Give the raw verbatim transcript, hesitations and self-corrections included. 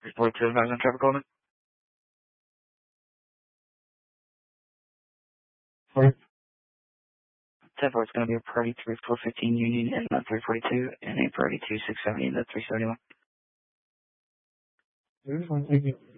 Report to advise on traffic calling. Sorry. ten four, it's going to be a priority three four fifteen Union and not three forty-two, and a priority two six seventy and the three seventy-one. This one, thank you.